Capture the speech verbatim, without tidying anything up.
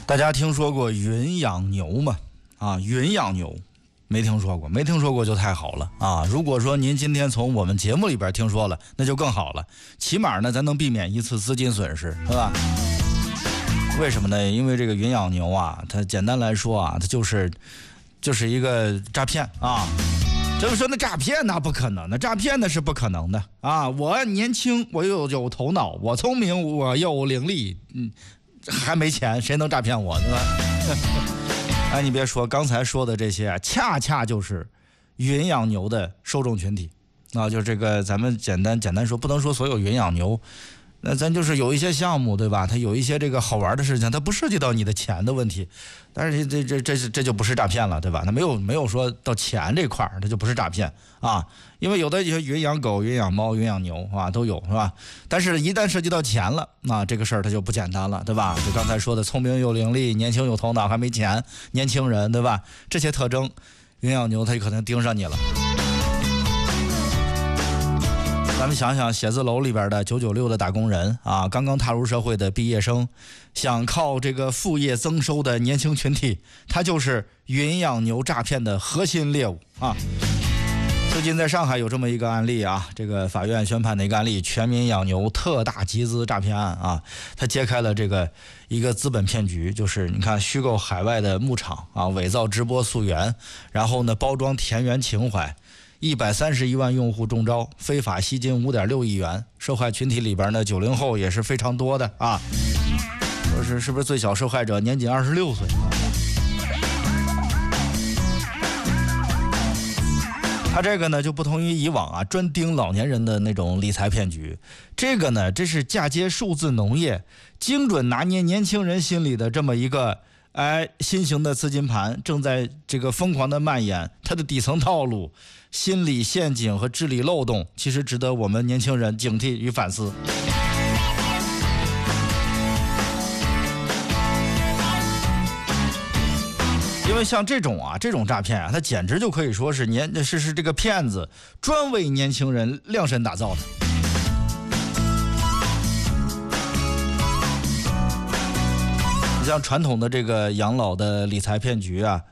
大家听说过云养牛吗？啊，云养牛没听说过，没听说过就太好了啊！如果说您今天从我们节目里边听说了，那就更好了，起码呢咱能避免一次资金损失，是吧？为什么呢？因为这个云养牛啊，它简单来说啊，它就是就是一个诈骗啊。这么说那诈骗那不可能，那诈骗那是不可能的啊！我年轻，我又有头脑，我聪明，我又伶俐，嗯，还没钱，谁能诈骗我，对吧？哎，你别说，刚才说的这些啊，恰恰就是云养牛的受众群体啊，就这个咱们简单简单说，不能说所有云养牛。那咱就是有一些项目，对吧？它有一些这个好玩的事情，它不涉及到你的钱的问题，但是这这这这这就不是诈骗了，对吧？它没有没有说到钱这块儿，它就不是诈骗啊。因为有的云养狗、云养猫、云养牛啊都有，是吧？但是一旦涉及到钱了，那这个事儿它就不简单了，对吧？就刚才说的，聪明又伶俐、年轻有头脑还没钱，年轻人，对吧？这些特征，云养牛它就可能盯上你了。咱们想想，写字楼里边的九九六的打工人啊，刚刚踏入社会的毕业生，想靠这个副业增收的年轻群体，他就是云养牛诈骗的核心猎物啊。最近在上海有这么一个案例啊，这个法院宣判的一个案例，全民养牛特大集资诈骗案啊，他揭开了这个一个资本骗局，就是你看虚构海外的牧场啊，伪造直播溯源，然后呢包装田园情怀。一百三十一万用户中招，非法吸金五点六亿元，受害群体里边呢，九零后也是非常多的啊。说是是不是最小受害者年仅二十六岁？他这个呢就不同于以往啊，专盯老年人的那种理财骗局。这个呢，这是嫁接数字农业，精准拿捏年轻人心理的这么一个。哎，新型的资金盘正在这个疯狂的蔓延，它的底层套路、心理陷阱和治理漏洞，其实值得我们年轻人警惕与反思。因为像这种啊，这种诈骗啊，它简直就可以说是年是是这个骗子专为年轻人量身打造的。像传统的这个养老的理财骗局啊，